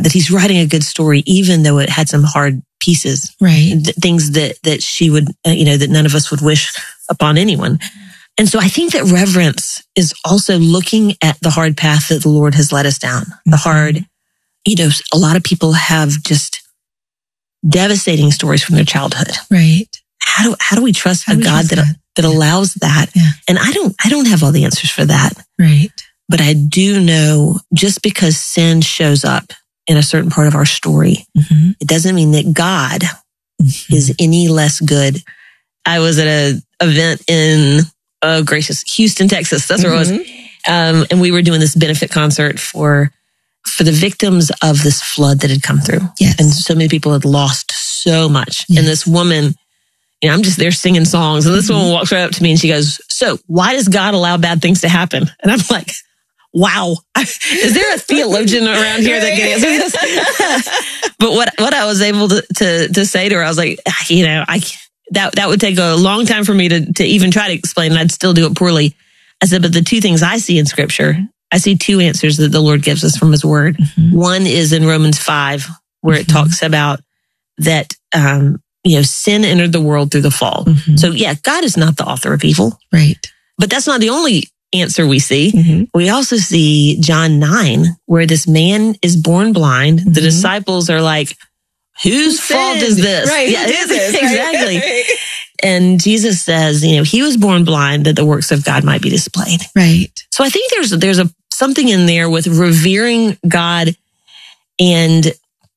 that he's writing a good story, even though it had some hard pieces, right? Things that she would, that none of us would wish upon anyone. And so I think that reverence is also looking at the hard path that the Lord has led us down. The hard, a lot of people have just devastating stories from their childhood. Right. How do we trust a God that allows that? Yeah. And I don't have all the answers for that. Right. But I do know just because sin shows up in a certain part of our story, it doesn't mean that God is any less good. I was at an event in, Houston, Texas. That's where it was. And we were doing this benefit concert for the victims of this flood that had come through. Yes. And so many people had lost so much. Yes. And this woman, I'm just there singing songs. And this woman walks right up to me and she goes, "So why does God allow bad things to happen?" And I'm like, wow, is there a theologian around here that can answer this? But what I was able to say to her, I was like, that would take a long time for me to even try to explain, and I'd still do it poorly. I said, but the two things I see in Scripture, I see two answers that the Lord gives us from His Word. One is in Romans 5, where it talks about that, sin entered the world through the fall. So yeah, God is not the author of evil. Right. But that's not the only answer we see. We also see John 9, where this man is born blind. The disciples are like, whose fault is this? Right. Yeah, exactly. Right. And Jesus says, he was born blind that the works of God might be displayed. Right. So I think there's something in there with revering God and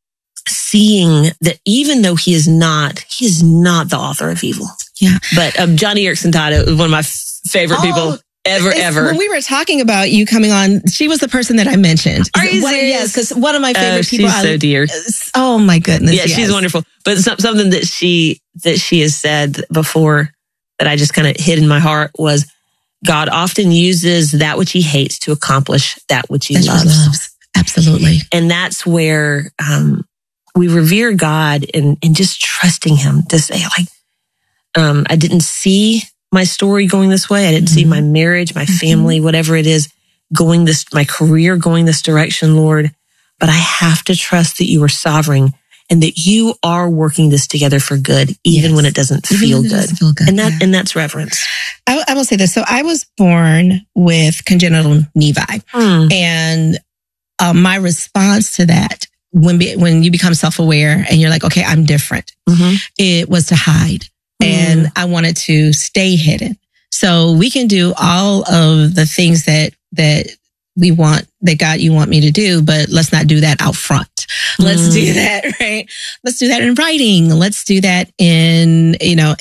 seeing that even though he is not the author of evil. Yeah. But Johnny Erickson Todd is one of my favorite people ever. When we were talking about you coming on, she was the person that I mentioned. Are you serious? Yes, because one of my favorite people. She's so dear. Oh my goodness. Yeah, she's wonderful. But something that she has said before that I just kind of hid in my heart was, God often uses that which He hates to accomplish that which He loves. Absolutely. And that's where we revere God and just trusting Him to say, I didn't see my story going this way. I didn't see my marriage, my family, whatever it is, my career going this direction, Lord. But I have to trust that You are sovereign and that You are working this together for good, even when it doesn't feel good. And that's reverence. I will say this. So I was born with congenital nevi. And my response to that, when you become self-aware and you're like, okay, I'm different, it was to hide. And I wanted to stay hidden. So we can do all of the things that we want, that God, You want me to do, but let's not do that out front. Let's do that, right? Let's do that in writing. Let's do that in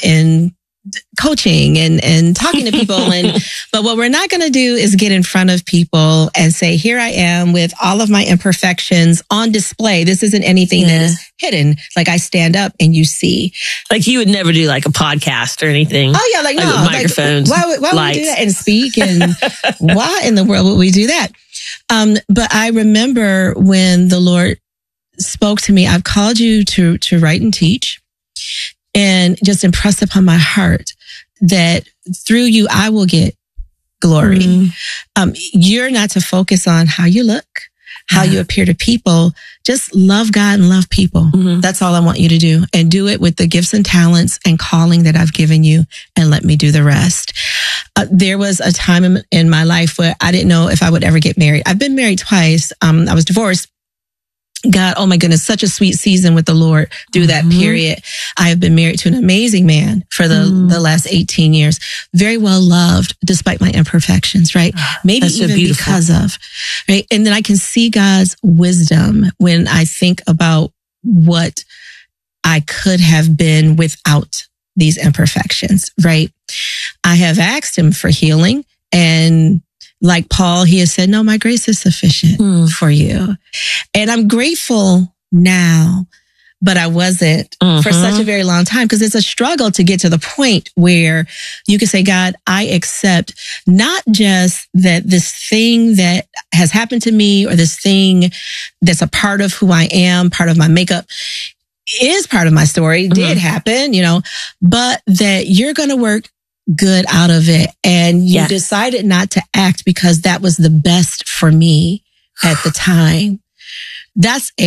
coaching and talking to people. But what we're not going to do is get in front of people and say, here I am with all of my imperfections on display. This isn't anything that is hidden. Like I stand up and you see. Like you would never do like a podcast or anything. Oh yeah. Like no. With microphones. Why would we do that and speak? And why in the world would we do that? But I remember when the Lord spoke to me, I've called you to write and teach. And just impress upon my heart that through you, I will get glory. You're not to focus on how you look, how you appear to people. Just love God and love people. That's all I want you to do. And do it with the gifts and talents and calling that I've given you, and let me do the rest. There was a time in my life where I didn't know if I would ever get married. I've been married twice. I was divorced. God, oh my goodness, such a sweet season with the Lord through that period. I have been married to an amazing man for the last 18 years. Very well loved despite my imperfections, right? Maybe That's even so beautiful. Because of, right? And then I can see God's wisdom when I think about what I could have been without these imperfections, right? I have asked Him for healing, and like Paul, he has said, no, my grace is sufficient for you. And I'm grateful now, but I wasn't for such a very long time, because it's a struggle to get to the point where you can say, God, I accept not just that this thing that has happened to me or this thing that's a part of who I am, part of my makeup, is part of my story, did happen, but that You're going to work good out of it. And you decided not to act because that was the best for me at the time. That's